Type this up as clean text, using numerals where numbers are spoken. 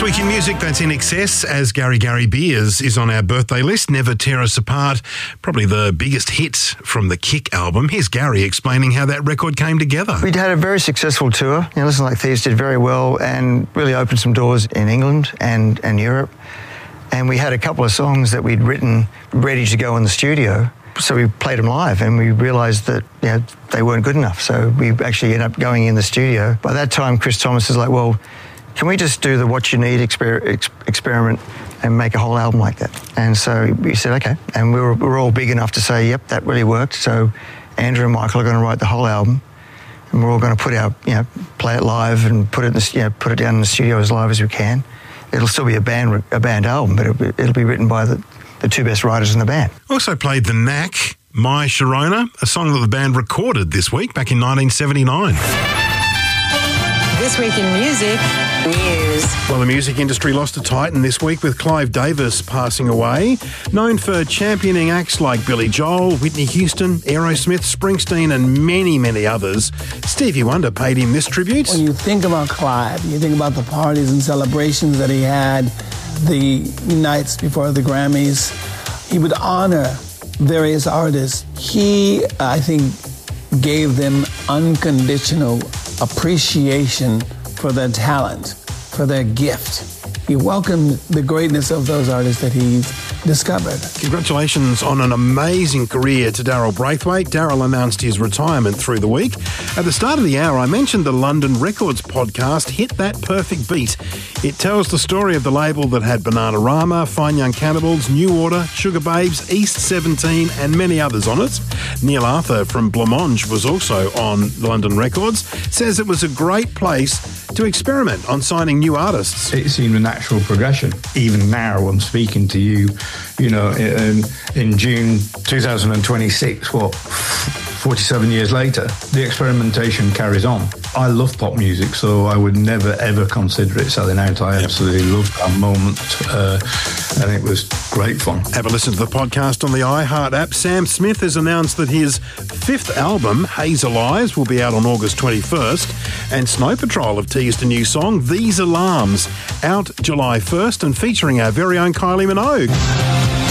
This week in music, that's In Excess, as Gary Beers is on our birthday list. Never Tear Us Apart, probably the biggest hit from the Kick album. Here's Gary explaining how that record came together. We'd had a very successful tour. Listen Like Thieves did very well and really opened some doors in England and Europe. And we had a couple of songs that we'd written ready to go in the studio. So we played them live and we realised that they weren't good enough. So we actually ended up going in the studio. By that time, Chris Thomas is like, well, can we just do the What You Need experiment and make a whole album like that? And so we said, okay. And we were all big enough to say, yep, that really worked. So Andrew and Michael are going to write the whole album. And we're all going to put out, play it live and put it down in the studio as live as we can. It'll still be a band album, but it'll be written by the two best writers in the band. Also played the Knack, My Sharona, a song that the band recorded this week back in 1979. This week in music, news. Well, the music industry lost a titan this week with Clive Davis passing away. Known for championing acts like Billy Joel, Whitney Houston, Aerosmith, Springsteen and many, many others, Stevie Wonder paid him this tribute. When you think about Clive, you think about the parties and celebrations that he had, the nights before the Grammys. He would honor various artists. He, I think, gave them unconditional appreciation for their talent, for their gift. He welcomed the greatness of those artists that he's discovered. Congratulations on an amazing career to Daryl Braithwaite. Daryl announced his retirement through the week. At the start of the hour, I mentioned the London Records podcast, Hit That Perfect Beat. It tells the story of the label that had Bananarama, Fine Young Cannibals, New Order, Sugar Babes, East 17 and many others on it. Neil Arthur from Blancmange was also on London Records. Says it was a great place to experiment on signing new artists. It seemed a natural progression. Even now, I'm speaking to you, in June 2026, 47 years later, the experimentation carries on. I love pop music, so I would never, ever consider it selling out. I absolutely loved that moment, and it was great fun. Have a listen to the podcast on the iHeart app. Sam Smith has announced that his fifth album, Hazel Eyes, will be out on August 21st, and Snow Patrol have teased a new song, These Alarms, out July 1st and featuring our very own Kylie Minogue.